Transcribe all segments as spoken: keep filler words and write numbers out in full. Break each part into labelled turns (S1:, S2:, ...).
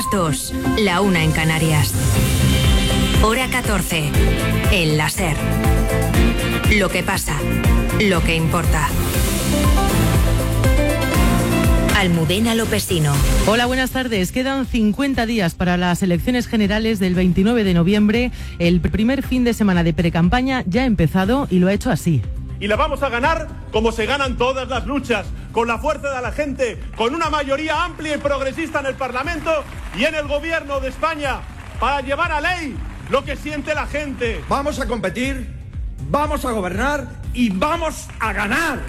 S1: dos, la una en Canarias. Hora catorce, en la SER. Lo que pasa, lo que importa. Almudena Lopesino.
S2: Hola, buenas tardes. Quedan cincuenta días para las elecciones generales del veintinueve de noviembre. El primer fin de semana de precampaña ya ha empezado y lo ha hecho así.
S3: Y la vamos a ganar como se ganan todas las luchas, con la fuerza de la gente, con una mayoría amplia y progresista en el Parlamento y en el Gobierno de España, para llevar a ley lo que siente la gente.
S4: Vamos a competir, vamos a gobernar y vamos a ganar.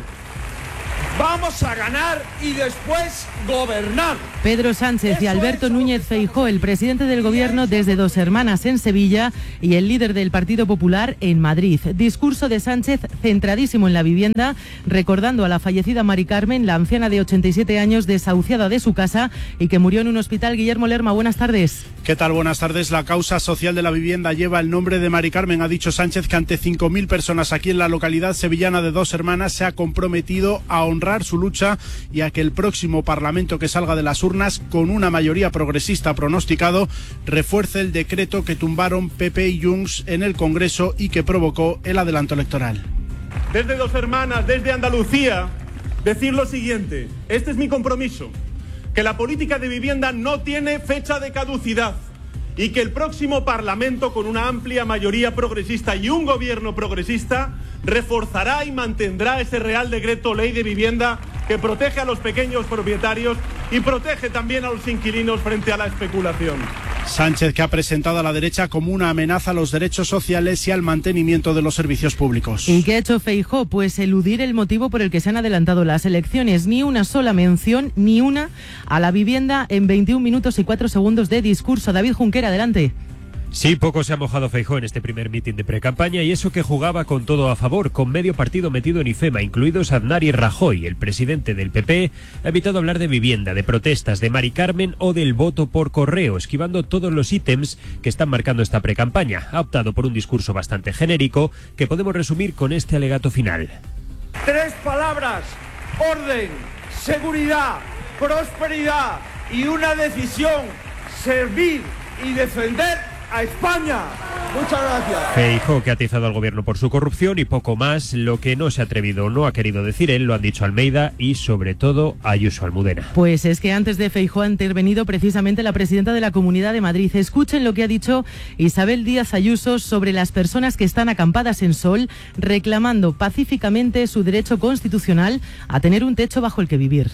S4: Vamos a ganar y después gobernar.
S2: Pedro Sánchez y Alberto Núñez Feijóo, el presidente del Gobierno desde Dos Hermanas en Sevilla y el líder del Partido Popular en Madrid. Discurso de Sánchez centradísimo en la vivienda, recordando a la fallecida Mari Carmen, la anciana de ochenta y siete años desahuciada de su casa y que murió en un hospital. Guillermo Lerma, buenas tardes.
S5: ¿Qué tal? Buenas tardes. La causa social de la vivienda lleva el nombre de Mari Carmen. Ha dicho Sánchez que ante cinco mil personas aquí en la localidad sevillana de Dos Hermanas se ha comprometido a honrar su lucha y a que el próximo Parlamento que salga de las urnas con una mayoría progresista pronosticado refuerce el decreto que tumbaron P P y Junts en el Congreso y que provocó el adelanto electoral.
S3: Desde Dos Hermanas, desde Andalucía, decir lo siguiente: este es mi compromiso, que la política de vivienda no tiene fecha de caducidad y que el próximo Parlamento, con una amplia mayoría progresista y un gobierno progresista, reforzará y mantendrá ese Real Decreto Ley de Vivienda que protege a los pequeños propietarios y protege también a los inquilinos frente a la especulación.
S5: Sánchez, que ha presentado a la derecha como una amenaza a los derechos sociales y al mantenimiento de los servicios públicos.
S2: ¿Y qué ha hecho Feijóo? Pues eludir el motivo por el que se han adelantado las elecciones. Ni una sola mención, ni una, a la vivienda en veintiún minutos y cuatro segundos de discurso. David Junquera, adelante.
S6: Sí, poco se ha mojado Feijóo en este primer mitin de precampaña y eso que jugaba con todo a favor, con medio partido metido en IFEMA, incluidos Aznar y Rajoy. El presidente del P P ha evitado hablar de vivienda, de protestas, de Mari Carmen o del voto por correo, esquivando todos los ítems que están marcando esta precampaña. Ha optado por un discurso bastante genérico que podemos resumir con este alegato final.
S4: Tres palabras: orden, seguridad, prosperidad y una decisión: servir y defender a España. Muchas gracias.
S6: Feijóo, que ha atizado al gobierno por su corrupción y poco más. Lo que no se ha atrevido o no ha querido decir él, lo han dicho Almeida y sobre todo Ayuso, Almudena.
S2: Pues es que antes de Feijóo ha intervenido precisamente la presidenta de la Comunidad de Madrid. Escuchen lo que ha dicho Isabel Díaz Ayuso sobre las personas que están acampadas en Sol reclamando pacíficamente su derecho constitucional a tener un techo bajo el que vivir.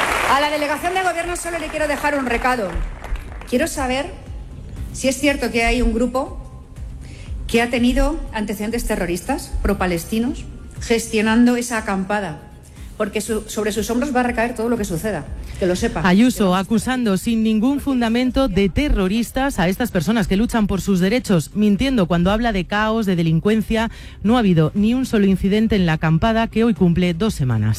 S7: A la delegación de gobierno solo le quiero dejar un recado. Quiero saber si es cierto que hay un grupo que ha tenido antecedentes terroristas pro-palestinos gestionando esa acampada, porque su, sobre sus hombros va a recaer todo lo que suceda, que lo sepa.
S2: Ayuso acusando sin ningún fundamento de terroristas a estas personas que luchan por sus derechos, mintiendo cuando habla de caos, de delincuencia. No ha habido ni un solo incidente en la acampada que hoy cumple dos semanas.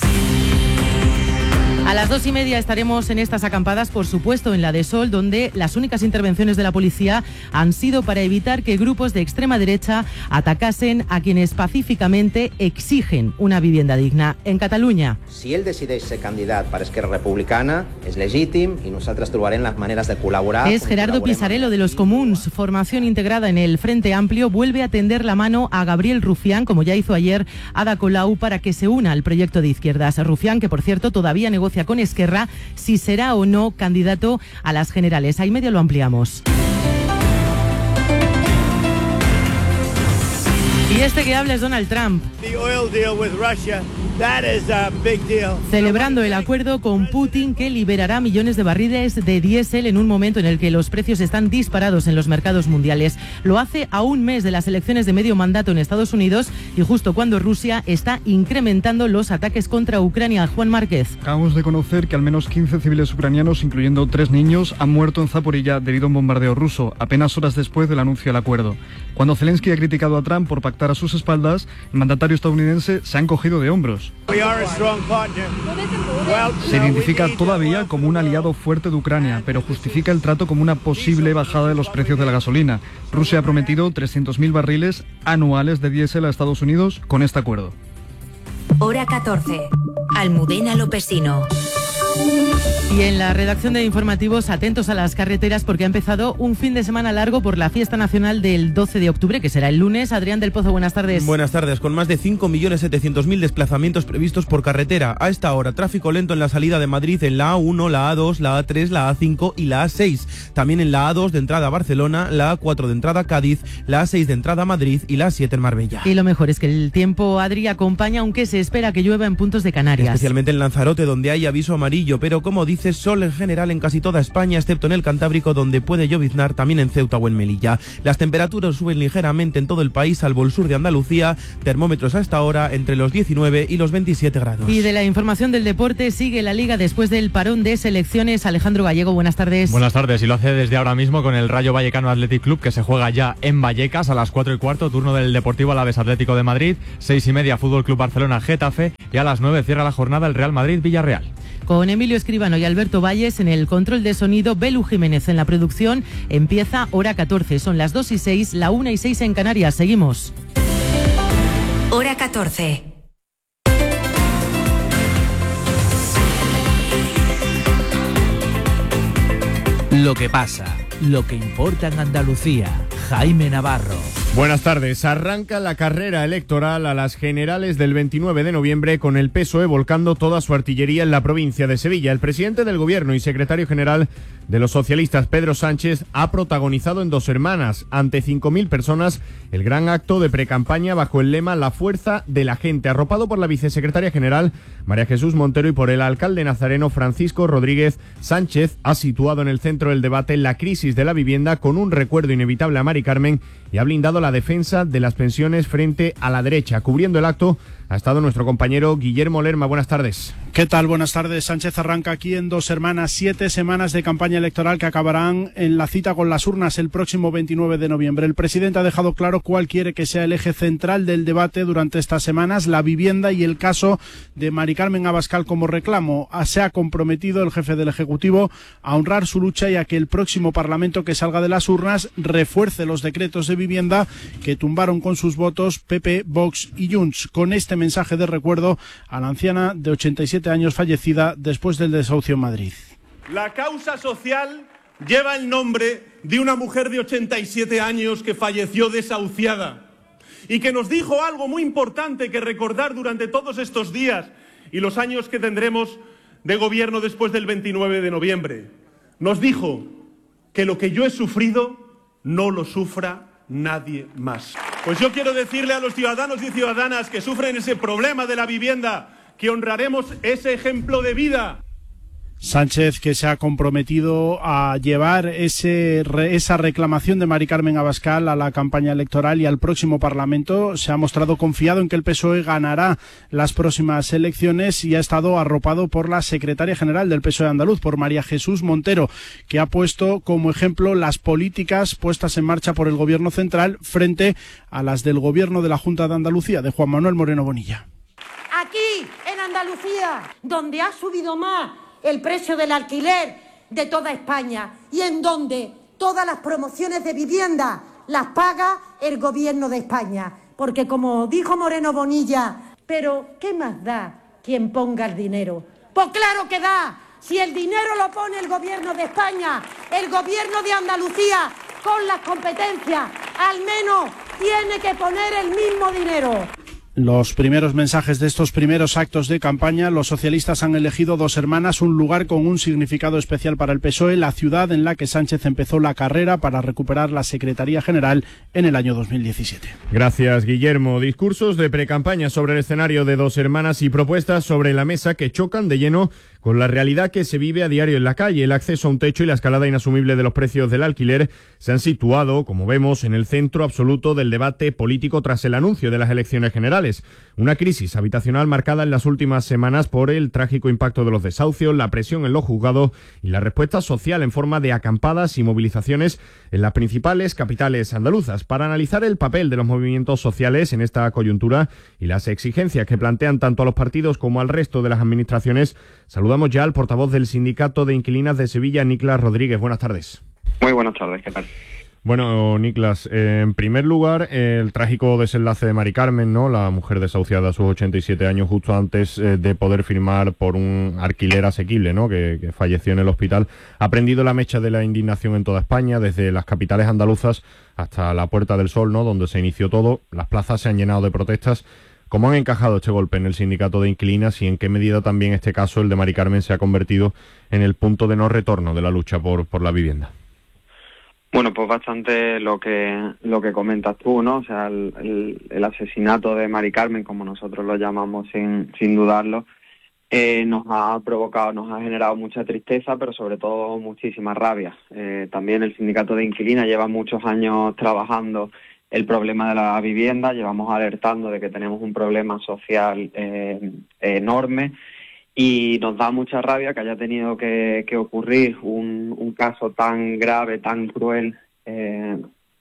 S2: A las dos y media estaremos en estas acampadas, por supuesto en la de Sol, donde las únicas intervenciones de la policía han sido para evitar que grupos de extrema derecha atacasen a quienes pacíficamente exigen una vivienda digna. En Catalunya.
S8: Si ell decideix ser candidat per Esquerra Republicana, és legítim i nosaltres trobarem las maneras de colaborar.
S2: Es Gerardo Pisarello de los Comuns. Formación integrada en el Frente Amplio vuelve a tender la mano a Gabriel Rufián, como ya hizo ayer Ada Colau, para que se una al proyecto de izquierdas. Rufián, que por cierto todavía negocia con Esquerra si será o no candidato a las generales. Ahí medio lo ampliamos. Y este que habla es Donald Trump.
S9: The oil deal with Russia, that is a big deal.
S2: Celebrando el acuerdo con Putin que liberará millones de barriles de diésel en un momento en el que los precios están disparados en los mercados mundiales. Lo hace a un mes de las elecciones de medio mandato en Estados Unidos y justo cuando Rusia está incrementando los ataques contra Ucrania. Juan Márquez.
S10: Acabamos de conocer que al menos quince civiles ucranianos, incluyendo tres niños, han muerto en Zaporilla debido a un bombardeo ruso, apenas horas después del anuncio del acuerdo. Cuando Zelensky ha criticado a Trump por pactar a sus espaldas, el mandatario estadounidense se ha encogido de hombros. Se identifica todavía como un aliado fuerte de Ucrania, pero justifica el trato como una posible bajada de los precios de la gasolina. Rusia ha prometido trescientos mil barriles anuales de diésel a Estados Unidos con este acuerdo.
S1: Hora catorce. Almudena Lopesino.
S2: Y en la redacción de informativos, atentos a las carreteras porque ha empezado un fin de semana largo por la fiesta nacional del doce de octubre, que será el lunes. Adrián del Pozo, buenas tardes.
S11: Buenas tardes. Con más de cinco millones setecientos mil desplazamientos previstos por carretera. A esta hora, tráfico lento en la salida de Madrid en la A uno, la A dos, la A tres, la A cinco y la A seis. También en la A dos de entrada a Barcelona, la A cuatro de entrada a Cádiz, la A seis de entrada a Madrid y la A siete en Marbella.
S2: Y lo mejor es que el tiempo, Adri, acompaña, aunque se espera que llueva en puntos de Canarias.
S11: Especialmente en Lanzarote, donde hay aviso amarillo, pero como dices, sol en general en casi toda España, excepto en el Cantábrico, donde puede lloviznar, también en Ceuta o en Melilla. Las temperaturas suben ligeramente en todo el país, salvo el sur de Andalucía, termómetros a esta hora entre los diecinueve y los veintisiete grados.
S2: Y de la información del deporte, sigue la Liga después del parón de selecciones. Alejandro Gallego, buenas tardes.
S12: Buenas tardes, y lo hace desde ahora mismo con el Rayo Vallecano Athletic Club, que se juega ya en Vallecas a las cuatro y cuarto, turno del Deportivo Alavés Atlético de Madrid, seis y media Fútbol Club Barcelona Getafe, y a las nueve cierra la jornada el Real Madrid Villarreal.
S2: Con Emilio Escribano y Alberto Valles en el control de sonido, Belu Jiménez en la producción. Empieza hora catorce, son las dos y seis, la una y seis en Canarias. Seguimos.
S1: Hora catorce.
S13: Lo que pasa, lo que importa en Andalucía. Jaime Navarro.
S14: Buenas tardes. Arranca la carrera electoral a las generales del veintinueve de noviembre con el P S O E volcando toda su artillería en la provincia de Sevilla. El presidente del Gobierno y secretario general de los socialistas, Pedro Sánchez, ha protagonizado en Dos Hermanas, ante cinco mil personas, el gran acto de precampaña bajo el lema La fuerza de la gente, arropado por la vicesecretaria general, María Jesús Montero, y por el alcalde nazareno, Francisco Rodríguez. Sánchez ha situado en el centro del debate la crisis de la vivienda con un recuerdo inevitable a Mari Carmen y ha blindado la defensa de las pensiones frente a la derecha. Cubriendo el acto ha estado nuestro compañero Guillermo Lerma. Buenas tardes.
S5: ¿Qué tal? Buenas tardes. Sánchez arranca aquí en Dos Hermanas siete semanas de campaña electoral que acabarán en la cita con las urnas el próximo veintinueve de noviembre. El presidente ha dejado claro cuál quiere que sea el eje central del debate durante estas semanas: la vivienda y el caso de Mari Carmen Abascal como reclamo. Se ha comprometido el jefe del Ejecutivo a honrar su lucha y a que el próximo Parlamento que salga de las urnas refuerce los decretos de vivienda que tumbaron con sus votos P P, Vox y Junts. Con este mensaje de recuerdo a la anciana de ochenta y siete años fallecida después del desahucio en Madrid.
S3: La causa social lleva el nombre de una mujer de ochenta y siete años que falleció desahuciada y que nos dijo algo muy importante que recordar durante todos estos días y los años que tendremos de gobierno después del veintinueve de noviembre. Nos dijo que lo que yo he sufrido no lo sufra nadie más. Pues yo quiero decirle a los ciudadanos y ciudadanas que sufren ese problema de la vivienda que honraremos ese ejemplo de vida.
S5: Sánchez, que se ha comprometido a llevar ese, esa reclamación de Mari Carmen Abascal a la campaña electoral y al próximo Parlamento, se ha mostrado confiado en que el P S O E ganará las próximas elecciones y ha estado arropado por la secretaria general del P S O E andaluz, por María Jesús Montero, que ha puesto como ejemplo las políticas puestas en marcha por el Gobierno central frente a las del Gobierno de la Junta de Andalucía, de Juan Manuel Moreno Bonilla.
S15: Aquí, en Andalucía, donde ha subido más el precio del alquiler de toda España y en donde todas las promociones de vivienda las paga el Gobierno de España. Porque como dijo Moreno Bonilla, ¿pero qué más da quien ponga el dinero? Pues claro que da. Si el dinero lo pone el Gobierno de España, el Gobierno de Andalucía, con las competencias, al menos tiene que poner el mismo dinero.
S5: Los primeros mensajes de estos primeros actos de campaña, los socialistas han elegido Dos Hermanas, un lugar con un significado especial para el P S O E, la ciudad en la que Sánchez empezó la carrera para recuperar la Secretaría General en el año dos mil diecisiete.
S14: Gracias, Guillermo. Discursos de precampaña sobre el escenario de Dos Hermanas y propuestas sobre la mesa que chocan de lleno con la realidad que se vive a diario en la calle. El acceso a un techo y la escalada inasumible de los precios del alquiler se han situado, como vemos, en el centro absoluto del debate político tras el anuncio de las elecciones generales. Una crisis habitacional marcada en las últimas semanas por el trágico impacto de los desahucios, la presión en los juzgados y la respuesta social en forma de acampadas y movilizaciones en las principales capitales andaluzas. Para analizar el papel de los movimientos sociales en esta coyuntura y las exigencias que plantean tanto a los partidos como al resto de las administraciones, saludamos ya al portavoz del Sindicato de Inquilinas de Sevilla, Niklas Rodríguez. Buenas tardes.
S16: Muy buenas tardes, ¿qué tal?
S14: Bueno, Niklas, eh, en primer lugar, eh, el trágico desenlace de Mari Carmen, ¿no? La mujer desahuciada a sus ochenta y siete años justo antes eh, de poder firmar por un alquiler asequible, ¿no? Que, que falleció en el hospital. Ha prendido la mecha de la indignación en toda España, desde las capitales andaluzas hasta la Puerta del Sol, ¿no? Donde se inició todo. Las plazas se han llenado de protestas. ¿Cómo han encajado este golpe en el sindicato de inquilinas y en qué medida también este caso, el de Mari Carmen, se ha convertido en el punto de no retorno de la lucha por, por la vivienda?
S16: Bueno, pues bastante lo que lo que comentas tú, ¿no? O sea, el, el, el asesinato de Mari Carmen, como nosotros lo llamamos sin, sin dudarlo, eh, nos ha provocado, nos ha generado mucha tristeza, pero sobre todo muchísima rabia. Eh, también el sindicato de inquilinas lleva muchos años trabajando el problema de la vivienda, llevamos alertando de que tenemos un problema social eh, enorme. Y nos da mucha rabia que haya tenido que, que ocurrir un, un caso tan grave, tan cruel eh,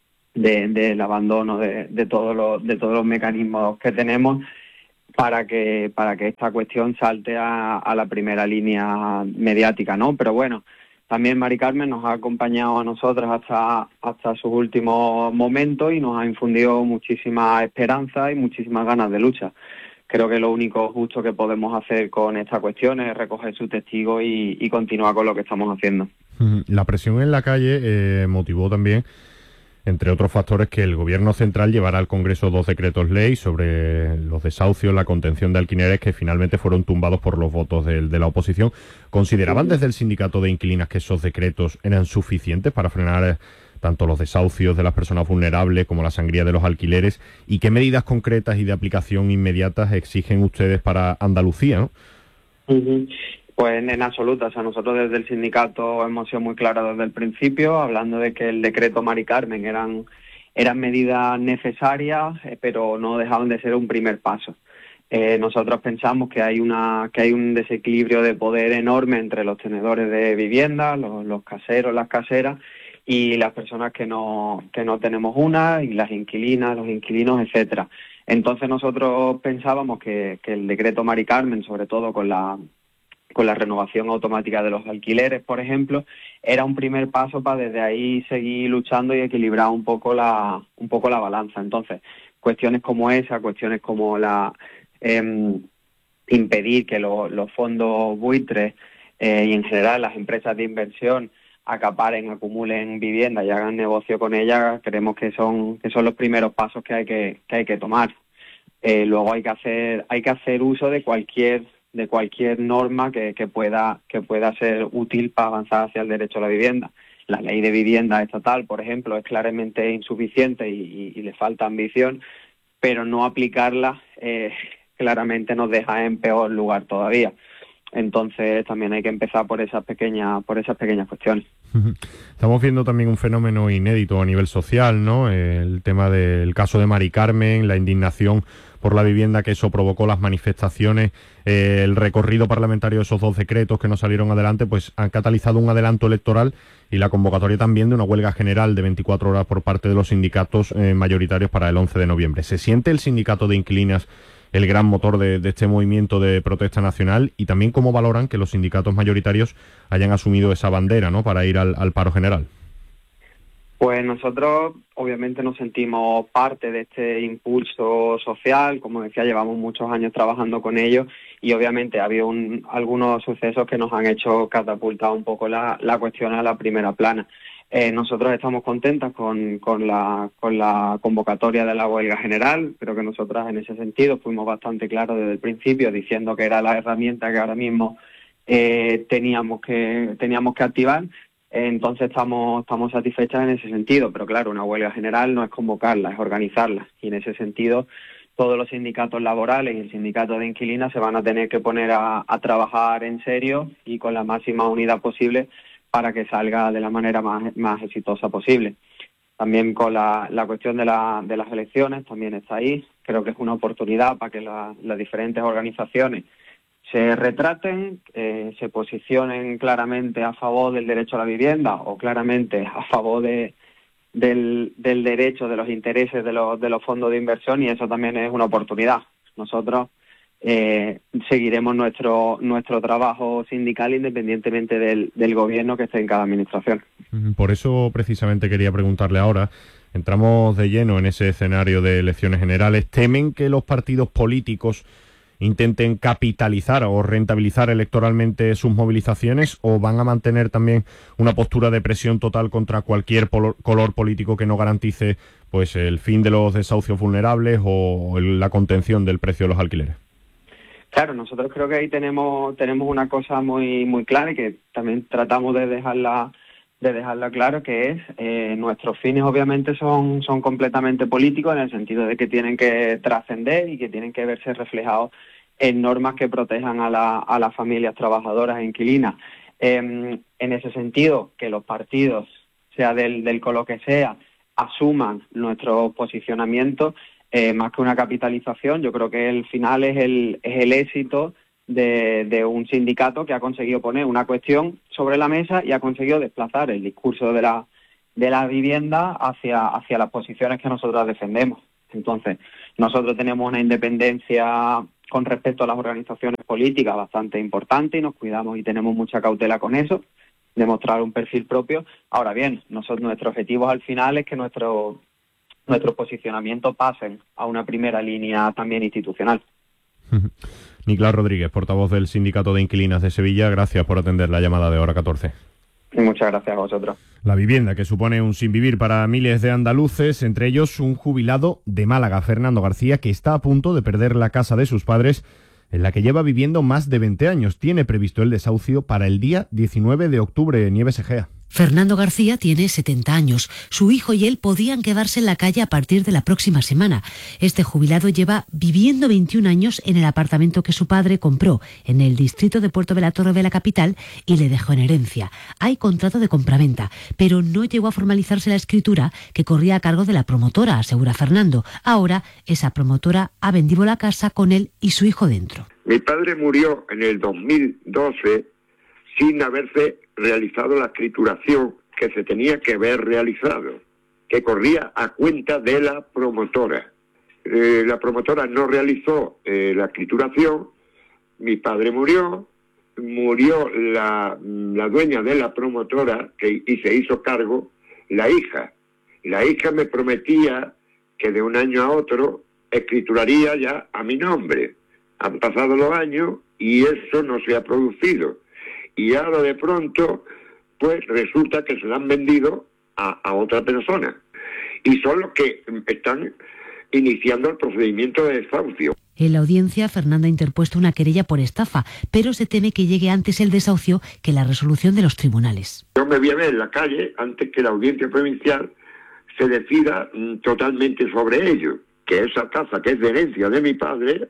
S16: de, del abandono de, de todos los de todos los mecanismos que tenemos para que para que esta cuestión salte a, a la primera línea mediática, ¿no? Pero bueno, también Mari Carmen nos ha acompañado a nosotros hasta hasta sus últimos momentos y nos ha infundido muchísima esperanza y muchísimas ganas de lucha. Creo que lo único justo que podemos hacer con esta cuestión es recoger su testigo y, y continuar con lo que estamos haciendo.
S14: La presión en la calle eh, motivó también, entre otros factores, que el Gobierno central llevara al Congreso dos decretos ley sobre los desahucios, la contención de alquileres, que finalmente fueron tumbados por los votos de, de la oposición. ¿Consideraban desde el sindicato de inquilinas que esos decretos eran suficientes para frenar eh, tanto los desahucios de las personas vulnerables como la sangría de los alquileres? ¿Y qué medidas concretas y de aplicación inmediatas exigen ustedes para Andalucía, ¿no?
S16: Uh-huh. Pues en absoluto, o sea, nosotros desde el sindicato hemos sido muy claros desde el principio, hablando de que el decreto Mari Carmen eran, eran medidas necesarias, eh, pero no dejaban de ser un primer paso. Eh, nosotros pensamos que hay una que hay un desequilibrio de poder enorme entre los tenedores de vivienda, los, los caseros, las caseras, y las personas que no que no tenemos una, y las inquilinas, los inquilinos, etcétera. Entonces nosotros pensábamos que, que el decreto Mari Carmen, sobre todo con la con la renovación automática de los alquileres, por ejemplo, era un primer paso para desde ahí seguir luchando y equilibrar un poco la un poco la balanza. Entonces, cuestiones como esa, cuestiones como la eh, impedir que lo, los fondos buitres eh, y en general las empresas de inversión acaparen, acumulen vivienda y hagan negocio con ellas, creemos que son que son los primeros pasos que hay que, que hay que tomar. Eh, luego hay que hacer hay que hacer uso de cualquier de cualquier norma que, que pueda que pueda ser útil para avanzar hacia el derecho a la vivienda. La ley de vivienda estatal, por ejemplo, es claramente insuficiente y, y, y le falta ambición, pero no aplicarla eh, claramente nos deja en peor lugar todavía. Entonces también hay que empezar por esas pequeñas por esas pequeñas cuestiones.
S14: Estamos viendo también un fenómeno inédito a nivel social, ¿no? El tema del caso de Mari Carmen, la indignación por la vivienda que eso provocó, las manifestaciones, eh, el recorrido parlamentario de esos dos decretos que no salieron adelante, pues han catalizado un adelanto electoral y la convocatoria también de una huelga general de veinticuatro horas por parte de los sindicatos eh, mayoritarios para el once de noviembre. ¿Se siente el sindicato de inquilinas el gran motor de, de este movimiento de protesta nacional? Y también cómo valoran que los sindicatos mayoritarios hayan asumido esa bandera, ¿no?, para ir al, al paro general.
S16: Pues nosotros obviamente nos sentimos parte de este impulso social, como decía, llevamos muchos años trabajando con ellos y obviamente ha habido un, algunos sucesos que nos han hecho catapultar un poco la, la cuestión a la primera plana. Eh, nosotros estamos contentas con, con, la, con la convocatoria de la huelga general. Creo que nosotras en ese sentido fuimos bastante claros desde el principio, diciendo que era la herramienta que ahora mismo eh, teníamos que teníamos que activar. Entonces estamos estamos satisfechas en ese sentido, pero claro, una huelga general no es convocarla, es organizarla. Y en ese sentido, todos los sindicatos laborales y el sindicato de inquilinas se van a tener que poner a, a trabajar en serio y con la máxima unidad posible para que salga de la manera más, más exitosa posible. También con la, la cuestión de, la, de las elecciones también está ahí. Creo que es una oportunidad para que la, las diferentes organizaciones se retraten, eh, se posicionen claramente a favor del derecho a la vivienda o claramente a favor de, del, del derecho, de los intereses de los, de los fondos de inversión, y eso también es una oportunidad. Nosotros eh, seguiremos nuestro nuestro trabajo sindical independientemente del, del gobierno que esté en cada administración.
S14: Por eso precisamente quería preguntarle ahora, entramos de lleno en ese escenario de elecciones generales. ¿Temen que los partidos políticos intenten capitalizar o rentabilizar electoralmente sus movilizaciones, o van a mantener también una postura de presión total contra cualquier color político que no garantice pues el fin de los desahucios vulnerables o la contención del precio de los alquileres?
S16: Claro, nosotros creo que ahí tenemos tenemos una cosa muy muy clara y que también tratamos de dejarla de dejarla claro, que es eh, nuestros fines obviamente son son completamente políticos, en el sentido de que tienen que trascender y que tienen que verse reflejados en normas que protejan a, la, a las familias trabajadoras e inquilinas. Eh, en ese sentido, que los partidos, sea del, del color que sea, asuman nuestro posicionamiento, eh, más que una capitalización, yo creo que el final es el, es el éxito de, de un sindicato que ha conseguido poner una cuestión sobre la mesa y ha conseguido desplazar el discurso de la, de la vivienda hacia, hacia las posiciones que nosotros defendemos. Entonces, nosotros tenemos una independencia con respecto a las organizaciones políticas bastante importante y nos cuidamos y tenemos mucha cautela con eso, demostrar un perfil propio. Ahora bien, nosotros, nuestro objetivo al final es que nuestro, nuestros posicionamientos pasen a una primera línea también institucional.
S14: Nicolás Rodríguez, portavoz del Sindicato de Inquilinas de Sevilla, gracias por atender la llamada de Hora catorce.
S16: Y muchas gracias a vosotros.
S14: La vivienda, que supone un sinvivir para miles de andaluces, entre ellos un jubilado de Málaga, Fernando García, que está a punto de perder la casa de sus padres, en la que lleva viviendo más de veinte años. Tiene previsto el desahucio para el día diecinueve de octubre, Nieves Egea.
S17: Fernando García tiene setenta años. Su hijo y él podían quedarse en la calle a partir de la próxima semana. Este jubilado lleva viviendo veintiún años en el apartamento que su padre compró en el distrito de Puerto de la Torre de la capital y le dejó en herencia. Hay contrato de compraventa, pero no llegó a formalizarse la escritura que corría a cargo de la promotora, asegura Fernando. Ahora, esa promotora ha vendido la casa con él y su hijo dentro.
S18: Mi padre murió en el dos mil doce sin haberse realizado la escrituración que se tenía que haber realizado, que corría a cuenta de la promotora. Eh, la promotora no realizó eh, la escrituración, mi padre murió, murió la, la dueña de la promotora que, y se hizo cargo la hija. La hija me prometía que de un año a otro escrituraría ya a mi nombre. Han pasado los años y eso no se ha producido. Y ahora de pronto, pues resulta que se la han vendido a, a otra persona. Y son los que están iniciando el procedimiento de desahucio.
S17: En la audiencia, Fernando ha interpuesto una querella por estafa, pero se teme que llegue antes el desahucio que la resolución de los tribunales.
S18: Yo me voy a ver en la calle antes que la audiencia provincial se decida mm, totalmente sobre ello. Que esa casa, que es de herencia de mi padre,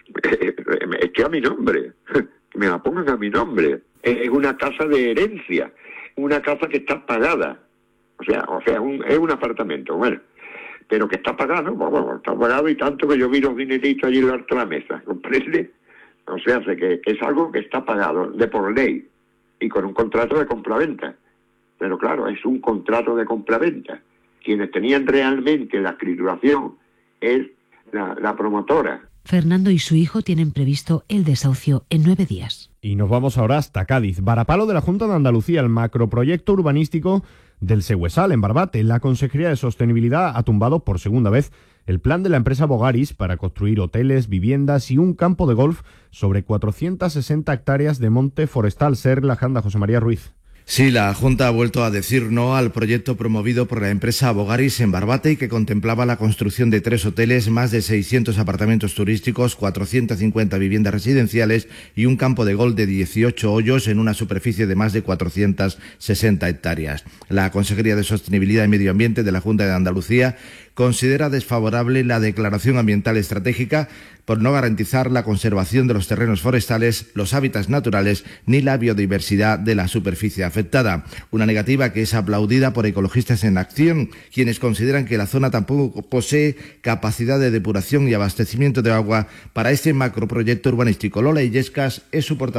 S18: esté a mi nombre. Que me la pongan a mi nombre. Es una casa de herencia, una casa que está pagada, o sea, o sea, un, es un apartamento, bueno, pero que está pagado, bueno, está pagado y tanto que yo vi los dineritos allí en la mesa, ¿comprende? O sea, que, que es algo que está pagado de por ley y con un contrato de compraventa, pero claro, es un contrato de compraventa. Quienes tenían realmente la escrituración es la, la promotora.
S17: Fernando y su hijo tienen previsto el desahucio en nueve días.
S14: Y nos vamos ahora hasta Cádiz. Varapalo de la Junta de Andalucía, el macroproyecto urbanístico del Següesal, en Barbate. La Consejería de Sostenibilidad ha tumbado por segunda vez el plan de la empresa Bogaris para construir hoteles, viviendas y un campo de golf sobre cuatrocientas sesenta hectáreas de monte forestal. Ser la Janda, José María Ruiz.
S19: Sí, la Junta ha vuelto a decir no al proyecto promovido por la empresa Bogaris en Barbate y que contemplaba la construcción de tres hoteles, más de seiscientos apartamentos turísticos, cuatrocientas cincuenta viviendas residenciales y un campo de golf de dieciocho hoyos en una superficie de más de cuatrocientas sesenta hectáreas. La Consejería de Sostenibilidad y Medio Ambiente de la Junta de Andalucía considera desfavorable la declaración ambiental estratégica por no garantizar la conservación de los terrenos forestales, los hábitats naturales ni la biodiversidad de la superficie afectada. Una negativa que es aplaudida por Ecologistas en Acción, quienes consideran que la zona tampoco posee capacidad de depuración y abastecimiento de agua para este macroproyecto urbanístico. Lola Illescas es su portavoz.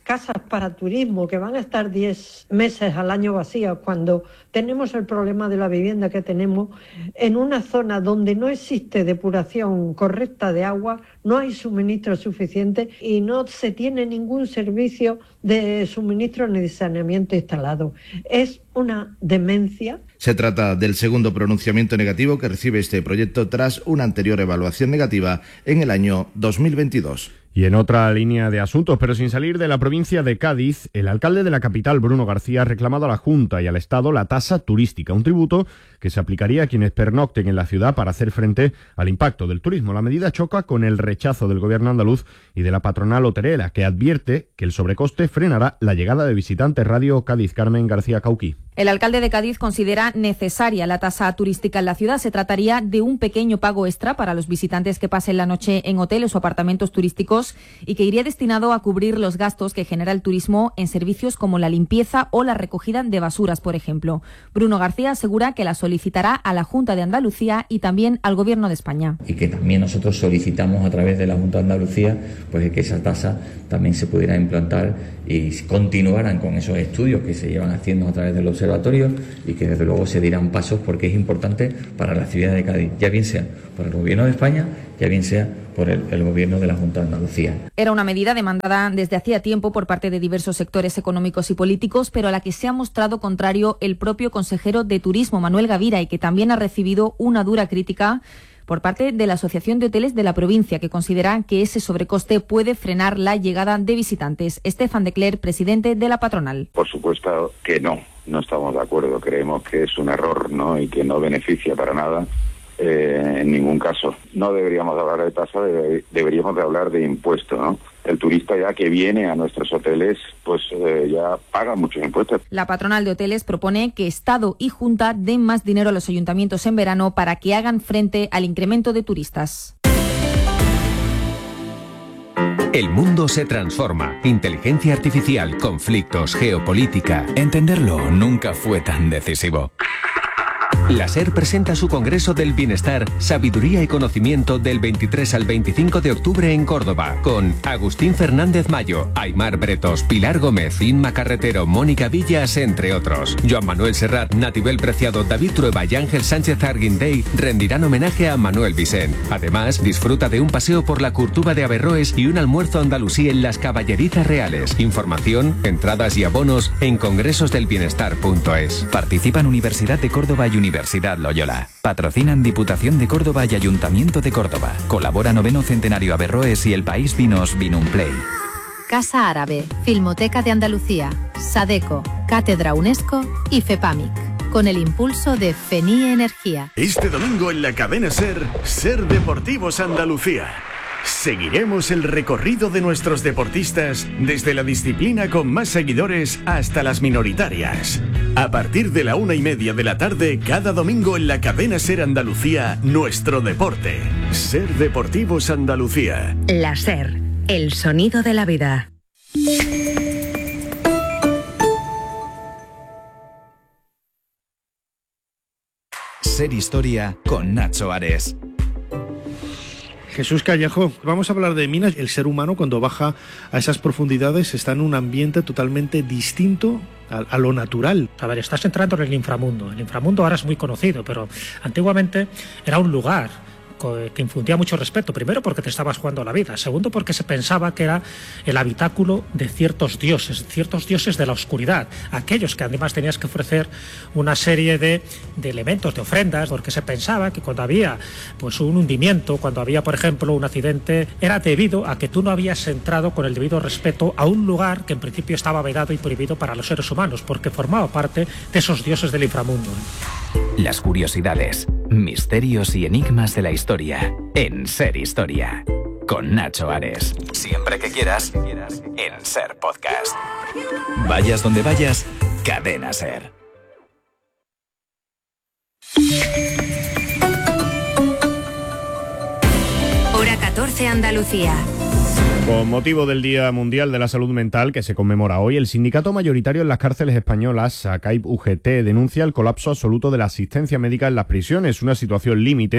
S15: casas para turismo que van a estar diez meses al año vacías cuando tenemos el problema de la vivienda que tenemos en una zona donde no existe depuración correcta de agua, no hay suministro suficiente y no se tiene ningún servicio de suministro ni de saneamiento instalado. Es una demencia.
S19: Se trata del segundo pronunciamiento negativo que recibe este proyecto tras una anterior evaluación negativa en el año dos mil veintidós.
S14: Y en otra línea de asuntos, pero sin salir de la provincia de Cádiz, el alcalde de la capital, Bruno García, ha reclamado a la Junta y al Estado la tasa turística, un tributo que se aplicaría a quienes pernocten en la ciudad para hacer frente al impacto del turismo. La medida choca con el rechazo del gobierno andaluz y de la patronal hotelera, que advierte que el sobrecoste frenará la llegada de visitantes. Radio Cádiz, Carmen García Cauquí.
S20: El alcalde de Cádiz considera necesaria la tasa turística en la ciudad. Se trataría de un pequeño pago extra para los visitantes que pasen la noche en hoteles o apartamentos turísticos y que iría destinado a cubrir los gastos que genera el turismo en servicios como la limpieza o la recogida de basuras, por ejemplo. Bruno García asegura que la solicitará a la Junta de Andalucía y también al Gobierno de España.
S21: Y que también nosotros solicitamos a través de la Junta de Andalucía pues que esa tasa también se pudiera implantar y continuaran con esos estudios que se llevan haciendo a través del observatorio y que desde luego se dirán pasos porque es importante para la ciudad de Cádiz, ya bien sea por el Gobierno de España, ya bien sea por el, el Gobierno de la Junta de Andalucía.
S20: Era una medida demandada desde hacía tiempo por parte de diversos sectores económicos y políticos, pero a la que se ha mostrado contrario el propio consejero de Turismo, Manuel Gavira, y que también ha recibido una dura crítica por parte de la Asociación de Hoteles de la provincia, que considera que ese sobrecoste puede frenar la llegada de visitantes. Estefan de Cler, presidente de la patronal.
S22: Por supuesto que no, no estamos de acuerdo. Creemos que es un error, ¿no? Y que no beneficia para nada. Eh, en ningún caso. No deberíamos de hablar de tasa, de, deberíamos de hablar de impuesto, ¿no? El turista ya que viene a nuestros hoteles, pues eh, ya paga muchos impuestos.
S20: La patronal de hoteles propone que Estado y Junta den más dinero a los ayuntamientos en verano para que hagan frente al incremento de turistas.
S23: El mundo se transforma. Inteligencia artificial, conflictos, geopolítica. Entenderlo nunca fue tan decisivo. La SER presenta su Congreso del Bienestar, Sabiduría y Conocimiento del veintitrés al veinticinco de octubre en Córdoba, con Agustín Fernández Mayo, Aymar Bretos, Pilar Gómez, Inma Carretero, Mónica Villas, entre otros. Joan Manuel Serrat, Natibel Preciado, David Trueba y Ángel Sánchez Arguindey rendirán homenaje a Manuel Vicent. Además, disfruta de un paseo por la Curtuba de Averroes y un almuerzo andalusí en las Caballerizas Reales. Información, entradas y abonos en congresos del bienestar punto es.
S24: Participan Universidad de Córdoba y Universidad Loyola. Patrocinan Diputación de Córdoba y Ayuntamiento de Córdoba. Colabora Noveno Centenario Averroes y El País Vinos Vinumplay.
S25: Casa Árabe, Filmoteca de Andalucía, Sadeco, Cátedra UNESCO y FEPAMIC. Con el impulso de FENIE Energía.
S26: Este domingo en la cadena SER, SER Deportivos Andalucía. Seguiremos el recorrido de nuestros deportistas desde la disciplina con más seguidores hasta las minoritarias. A partir de la una y media de la tarde, cada domingo en la cadena SER Andalucía, nuestro deporte. SER Deportivos Andalucía.
S1: La SER, el sonido de la vida.
S24: SER Historia con Nacho Ares.
S27: Jesús Callejo, vamos a hablar de minas. El ser humano cuando baja a esas profundidades está en un ambiente totalmente distinto a, a lo natural.
S28: A ver, estás entrando en el inframundo. El inframundo ahora es muy conocido, pero antiguamente era un lugar que infundía mucho respeto. Primero porque te estabas jugando la vida. Segundo porque se pensaba que era el habitáculo de ciertos dioses, ciertos dioses de la oscuridad. Aquellos que además tenías que ofrecer una serie de, de elementos, de ofrendas, porque se pensaba que cuando había pues un hundimiento, cuando había por ejemplo un accidente, era debido a que tú no habías entrado con el debido respeto a un lugar que en principio estaba vedado y prohibido para los seres humanos, porque formaba parte de esos dioses del inframundo.
S24: Las curiosidades, misterios y enigmas de la historia en SER Historia con Nacho Ares. Siempre que quieras en SER Podcast. Vayas donde vayas, Cadena SER.
S1: Hora catorce Andalucía.
S14: Con motivo del Día Mundial de la Salud Mental que se conmemora hoy, el sindicato mayoritario en las cárceles españolas, ACAIP U G T, denuncia el colapso absoluto de la asistencia médica en las prisiones, una situación límite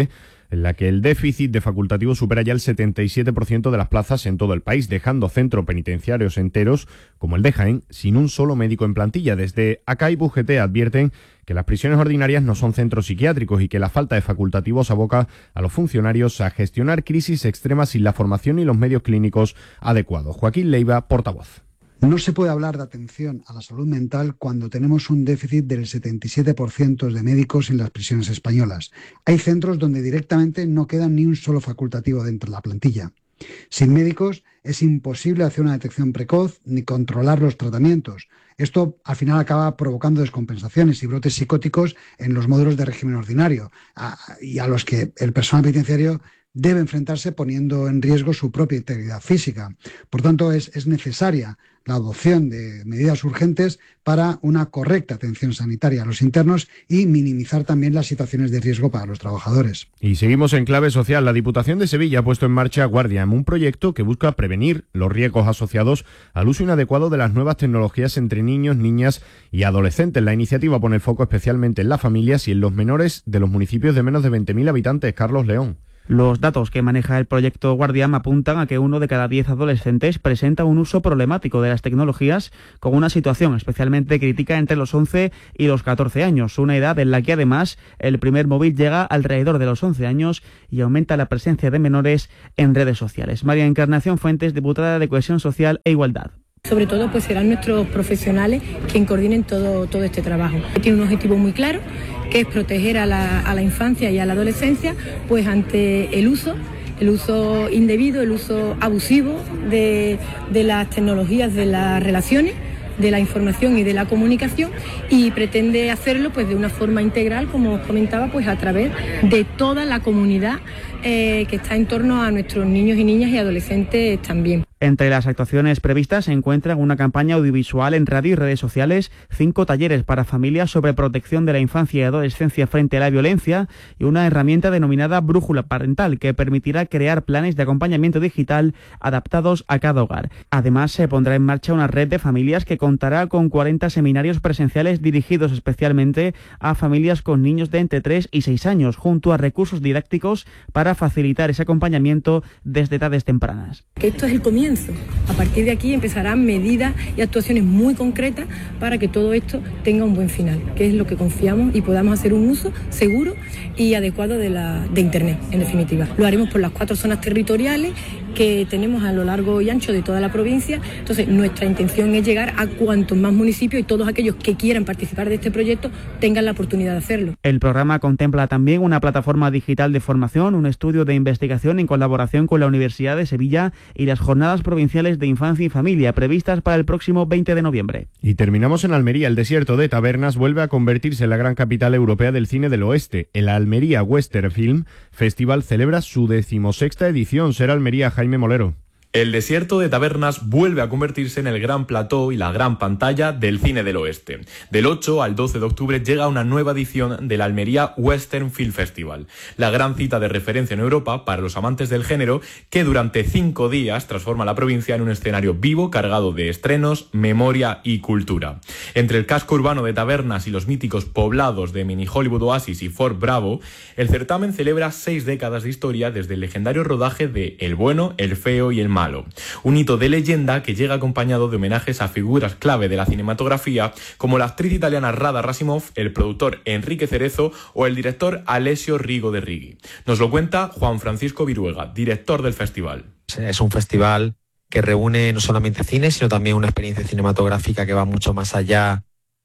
S14: en la que el déficit de facultativos supera ya el setenta y siete por ciento de las plazas en todo el país, dejando centros penitenciarios enteros, como el de Jaén, sin un solo médico en plantilla. Desde A C A y U G T advierten que las prisiones ordinarias no son centros psiquiátricos y que la falta de facultativos aboca a los funcionarios a gestionar crisis extremas sin la formación y los medios clínicos adecuados. Joaquín Leiva, portavoz.
S4: No se puede hablar de atención a la salud mental cuando tenemos un déficit del setenta y siete por ciento de médicos en las prisiones españolas. Hay centros donde directamente no queda ni un solo facultativo dentro de la plantilla. Sin médicos es imposible hacer una detección precoz ni controlar los tratamientos. Esto al final acaba provocando descompensaciones y brotes psicóticos en los módulos de régimen ordinario a, y a los que el personal penitenciario debe enfrentarse poniendo en riesgo su propia integridad física. Por tanto, es, es necesaria la adopción de medidas urgentes para una correcta atención sanitaria a los internos y minimizar también las situaciones de riesgo para los trabajadores.
S14: Y seguimos en clave social. La Diputación de Sevilla ha puesto en marcha Guardiam, un proyecto que busca prevenir los riesgos asociados al uso inadecuado de las nuevas tecnologías entre niños, niñas y adolescentes. La iniciativa pone el foco especialmente en las familias y en los menores de los municipios de menos de veinte mil habitantes. Carlos León.
S6: Los datos que maneja el proyecto Guardiam apuntan a que uno de cada diez adolescentes presenta un uso problemático de las tecnologías, con una situación especialmente crítica entre los once y los catorce años, una edad en la que además el primer móvil llega alrededor de los once años y aumenta la presencia de menores en redes sociales. María Encarnación Fuentes, diputada de Cohesión Social e Igualdad.
S7: Sobre todo pues serán nuestros profesionales quienes coordinen todo, todo este trabajo. Tiene un objetivo muy claro, que es proteger a la, a la infancia y a la adolescencia pues ante el uso, el uso indebido, el uso abusivo de, de las tecnologías, de las relaciones, de la información y de la comunicación, y pretende hacerlo pues de una forma integral, como os comentaba, pues a través de toda la comunidad eh, que está en torno a nuestros niños y niñas y adolescentes también.
S6: Entre las actuaciones previstas se encuentran una campaña audiovisual en radio y redes sociales, cinco talleres para familias sobre protección de la infancia y adolescencia frente a la violencia y una herramienta denominada Brújula Parental que permitirá crear planes de acompañamiento digital adaptados a cada hogar. Además, se pondrá en marcha una red de familias que contará con cuarenta seminarios presenciales dirigidos especialmente a familias con niños de entre tres y seis años, junto a recursos didácticos para facilitar ese acompañamiento desde edades tempranas.
S7: Que esto es el comienzo. A partir de aquí empezarán medidas y actuaciones muy concretas para que todo esto tenga un buen final, que es lo que confiamos, y podamos hacer un uso seguro y adecuado de, la, de Internet, en definitiva. Lo haremos por las cuatro zonas territoriales que tenemos a lo largo y ancho de toda la provincia. Entonces, nuestra intención es llegar a cuantos más municipios, y todos aquellos que quieran participar de este proyecto tengan la oportunidad de hacerlo.
S6: El programa contempla también una plataforma digital de formación, un estudio de investigación en colaboración con la Universidad de Sevilla y las jornadas provinciales de infancia y familia previstas para el próximo veinte de noviembre.
S14: Y terminamos en Almería. El desierto de Tabernas vuelve a convertirse en la gran capital europea del cine del oeste. El Almería Western Film Festival celebra su decimosexta edición. Será Almería, Jaime Molero.
S8: El desierto de Tabernas vuelve a convertirse en el gran plató y la gran pantalla del cine del oeste. Del ocho al doce de octubre llega una nueva edición del Almería Western Film Festival, la gran cita de referencia en Europa para los amantes del género, que durante cinco días transforma la provincia en un escenario vivo cargado de estrenos, memoria y cultura. Entre el casco urbano de Tabernas y los míticos poblados de Mini Hollywood Oasis y Fort Bravo, el certamen celebra seis décadas de historia desde el legendario rodaje de El bueno, el feo y el malo. Un hito de leyenda que llega acompañado de homenajes a figuras clave de la cinematografía como la actriz italiana Rada Rasimov, el productor Enrique Cerezo o el director Alessio Rigo de Righi. Nos lo cuenta Juan Francisco Viruega, director del festival.
S9: Es un festival que reúne no solamente cine, sino también una experiencia cinematográfica que va mucho más allá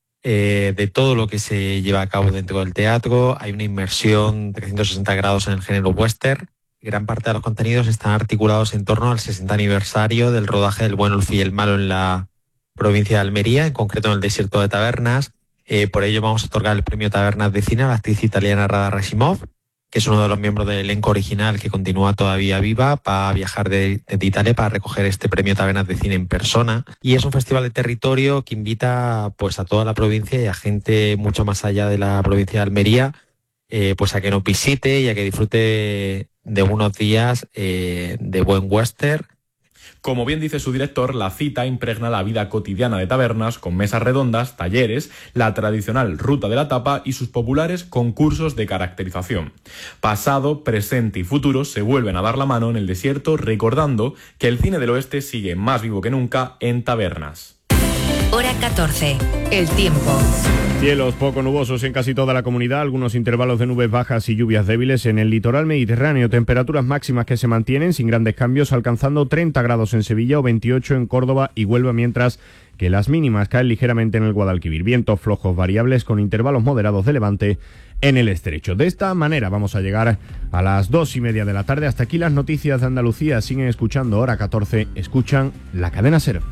S9: eh, de todo lo que se lleva a cabo dentro del teatro. Hay una inmersión trescientos sesenta grados en el género western. Gran parte de los contenidos están articulados en torno al sesenta aniversario del rodaje del bueno, el feo y el malo en la provincia de Almería, en concreto en el desierto de Tabernas. Eh, por ello vamos a otorgar el premio Tabernas de Cine a la actriz italiana Rada Rasimov, que es uno de los miembros del elenco original que continúa todavía viva, va a viajar de, de Italia para recoger este premio Tabernas de Cine en persona. Y es un festival de territorio que invita pues a toda la provincia y a gente mucho más allá de la provincia de Almería, eh, pues a que nos visite y a que disfrute de unos días eh, de buen western.
S8: Como bien dice su director, la cita impregna la vida cotidiana de Tabernas con mesas redondas, talleres, la tradicional ruta de la tapa y sus populares concursos de caracterización. Pasado, presente y futuro se vuelven a dar la mano en el desierto, recordando que el cine del oeste sigue más vivo que nunca en Tabernas.
S1: Hora catorce. El tiempo.
S14: Cielos poco nubosos en casi toda la comunidad, algunos intervalos de nubes bajas y lluvias débiles en el litoral mediterráneo, temperaturas máximas que se mantienen sin grandes cambios, alcanzando treinta grados en Sevilla o veintiocho en Córdoba y Huelva, mientras que las mínimas caen ligeramente en el Guadalquivir. Vientos flojos variables con intervalos moderados de levante en el estrecho. De esta manera vamos a llegar a las dos y media de la tarde. Hasta aquí las noticias de Andalucía. Siguen escuchando Hora catorce, escuchan la cadena SER.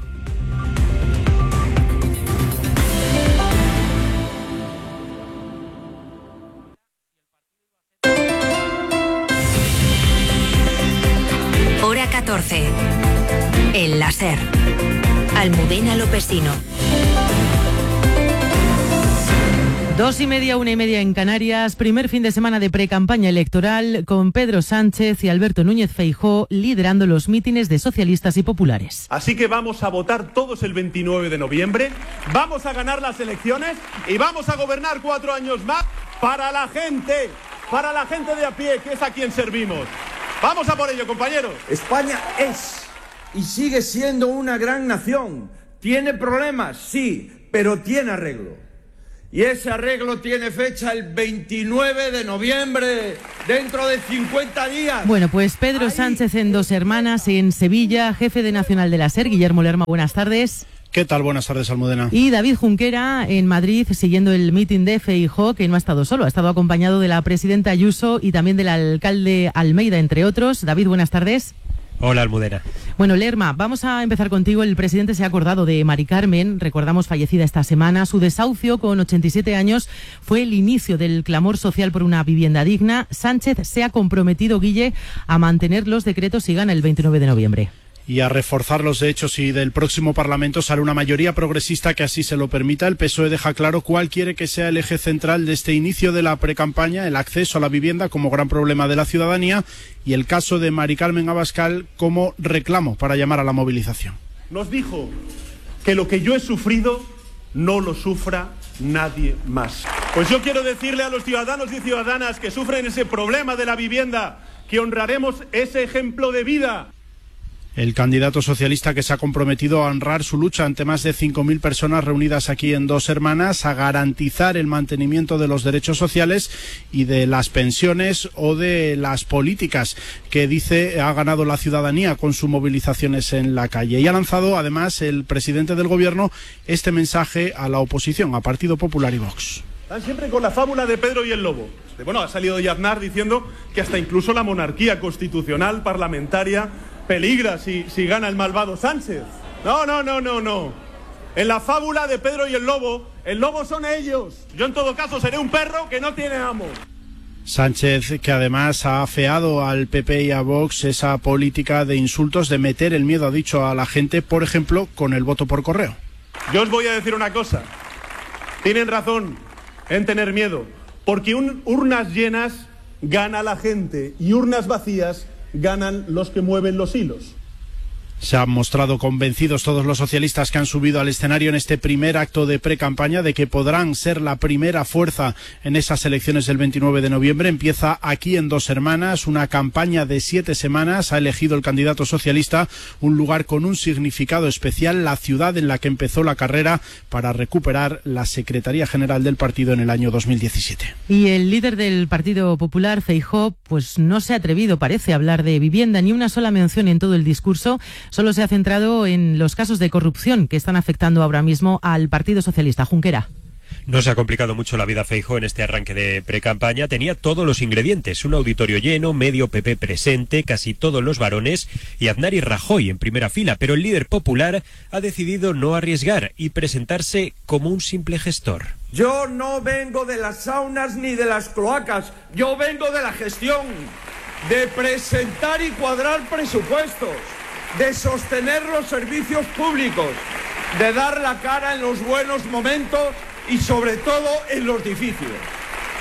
S1: Hora catorce. El láser. Almudena Lopesino.
S2: Dos y media, una y media en Canarias, primer fin de semana de precampaña electoral con Pedro Sánchez y Alberto Núñez Feijóo liderando los mítines de socialistas y populares.
S3: Así que vamos a votar todos el veintinueve de noviembre, vamos a ganar las elecciones y vamos a gobernar cuatro años más para la gente, para la gente de a pie, que es a quien servimos. Vamos a por ello, compañeros.
S5: España es y sigue siendo una gran nación. Tiene problemas, sí, pero tiene arreglo. Y ese arreglo tiene fecha el veintinueve de noviembre, dentro de cincuenta días.
S2: Bueno, pues Pedro Ahí. Sánchez en Dos Hermanas, en Sevilla, jefe de Nacional de la SER, Guillermo Lerma, buenas tardes.
S27: ¿Qué tal? Buenas tardes, Almudena.
S2: Y David Junquera en Madrid, siguiendo el mitin de Feijóo, que no ha estado solo, ha estado acompañado de la presidenta Ayuso y también del alcalde Almeida, entre otros. David, buenas tardes.
S10: Hola, Almudena.
S2: Bueno, Lerma, vamos a empezar contigo. El presidente se ha acordado de Mari Carmen, recordamos fallecida esta semana. Su desahucio con ochenta y siete años fue el inicio del clamor social por una vivienda digna. Sánchez se ha comprometido, Guille, a mantener los decretos y gana el veintinueve de noviembre.
S27: Y a reforzar los derechos y del próximo Parlamento sale una mayoría progresista que así se lo permita. El P S O E deja claro cuál quiere que sea el eje central de este inicio de la precampaña, el acceso a la vivienda como gran problema de la ciudadanía y el caso de Mari Carmen Abascal como reclamo para llamar a la movilización.
S3: Nos dijo que lo que yo he sufrido no lo sufra nadie más. Pues yo quiero decirle a los ciudadanos y ciudadanas que sufren ese problema de la vivienda que honraremos ese ejemplo de vida.
S27: El candidato socialista que se ha comprometido a honrar su lucha ante más de cinco mil personas reunidas aquí en Dos Hermanas, a garantizar el mantenimiento de los derechos sociales y de las pensiones o de las políticas que dice ha ganado la ciudadanía con sus movilizaciones en la calle. Y ha lanzado además el presidente del gobierno este mensaje a la oposición, a Partido Popular y Vox.
S3: Están siempre con la fábula de Pedro y el Lobo. Bueno, ha salido Yaznar diciendo que hasta incluso la monarquía constitucional parlamentaria peligra si, si gana el malvado Sánchez. No, no, no, no, no. En la fábula de Pedro y el Lobo, el lobo son ellos. Yo en todo caso seré un perro que no tiene amo.
S27: Sánchez, que además ha afeado al P P y a Vox esa política de insultos, de meter el miedo, ha dicho, a la gente, por ejemplo, con el voto por correo.
S3: Yo os voy a decir una cosa. Tienen razón en tener miedo, porque un, urnas llenas gana la gente y urnas vacías ganan los que mueven los hilos.
S27: Se han mostrado convencidos todos los socialistas que han subido al escenario en este primer acto de pre-campaña de que podrán ser la primera fuerza en esas elecciones del veintinueve de noviembre. Empieza aquí en Dos Hermanas, una campaña de siete semanas. Ha elegido el candidato socialista un lugar con un significado especial, la ciudad en la que empezó la carrera para recuperar la Secretaría General del partido en el año dos mil diecisiete.
S2: Y el líder del Partido Popular, Feijóo, pues no se ha atrevido, parece, a hablar de vivienda, ni una sola mención en todo el discurso. Solo se ha centrado en los casos de corrupción que están afectando ahora mismo al Partido Socialista. Junquera.
S10: No se ha complicado mucho la vida Feijóo en este arranque de precampaña. Tenía todos los ingredientes, un auditorio lleno, medio P P presente, casi todos los varones y Aznar y Rajoy en primera fila, pero el líder popular ha decidido no arriesgar y presentarse como un simple gestor.
S5: Yo no vengo de las saunas ni de las cloacas, yo vengo de la gestión, de presentar y cuadrar presupuestos, de sostener los servicios públicos, de dar la cara en los buenos momentos y sobre todo en los difíciles.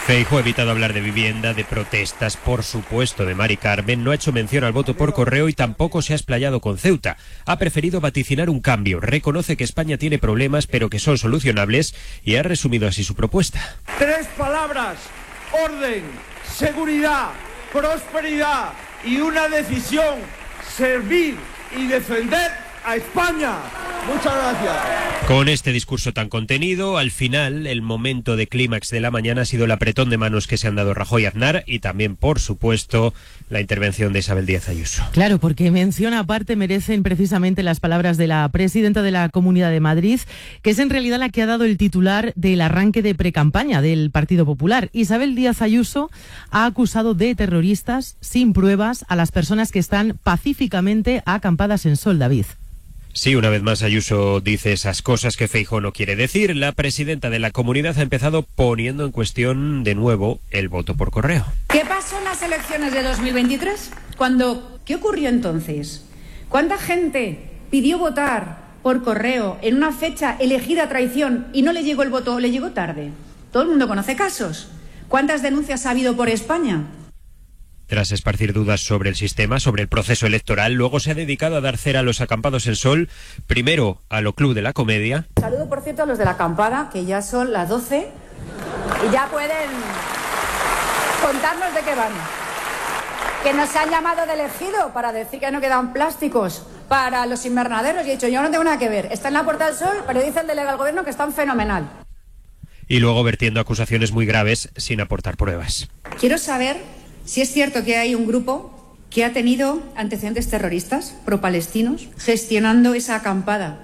S10: Feijóo ha evitado hablar de vivienda, de protestas, por supuesto, de Mari Carmen, no ha hecho mención al voto por correo y tampoco se ha explayado con Ceuta. Ha preferido vaticinar un cambio, reconoce que España tiene problemas pero que son solucionables y ha resumido así su propuesta.
S5: Tres palabras: orden, seguridad, prosperidad y una decisión: servir y defender a España. Muchas gracias.
S10: Con este discurso tan contenido, al final, el momento de clímax de la mañana ha sido el apretón de manos que se han dado Rajoy y Aznar y también, por supuesto, la intervención de Isabel Díaz Ayuso.
S2: Claro, porque mención aparte merecen precisamente las palabras de la presidenta de la Comunidad de Madrid, que es en realidad la que ha dado el titular del arranque de precampaña del Partido Popular. Isabel Díaz Ayuso ha acusado de terroristas sin pruebas a las personas que están pacíficamente acampadas en Sol, David.
S10: Sí, una vez más Ayuso dice esas cosas que Feijóo no quiere decir. La presidenta de la comunidad ha empezado poniendo en cuestión de nuevo el voto por correo.
S11: ¿Qué pasó en las elecciones de dos mil veintitrés? Cuando, ¿qué ocurrió entonces? ¿Cuánta gente pidió votar por correo en una fecha elegida a traición y no le llegó el voto o le llegó tarde? Todo el mundo conoce casos. ¿Cuántas denuncias ha habido por España?
S10: Tras esparcir dudas sobre el sistema, sobre el proceso electoral, luego se ha dedicado a dar cera a los acampados en Sol, primero a lo Club de la Comedia.
S11: Saludo, por cierto, a los de la acampada, que ya son las doce y ya pueden contarnos de qué van. Que nos han llamado de elegido para decir que no quedan plásticos para los invernaderos y he dicho, yo no tengo nada que ver. Está en la Puerta del Sol, pero dice el delegado del gobierno que están fenomenal.
S10: Y luego vertiendo acusaciones muy graves sin aportar pruebas.
S11: Quiero saber si es cierto que hay un grupo que ha tenido antecedentes terroristas pro-palestinos gestionando esa acampada